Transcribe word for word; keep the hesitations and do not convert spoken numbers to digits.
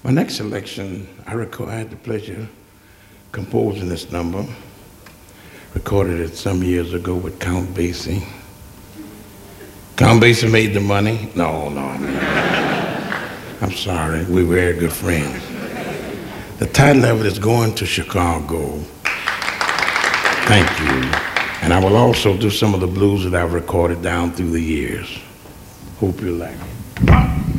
My next selection, I, record, I had the pleasure of composing this number. Recorded it some years ago with Count Basie. Count Basie made the money? No, no, no. I'm sorry, we were very good friends. The title of it is Going to Chicago. Thank you. And I will also do some of the blues that I've recorded down through the years. Hope you like it.